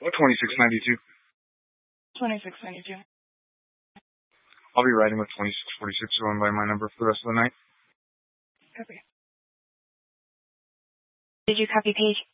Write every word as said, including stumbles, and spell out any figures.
twenty-six ninety-two. twenty-six ninety-two. I'll be riding with twenty-six forty-six going by my number for the rest of the night. Copy. Did you copy Paige?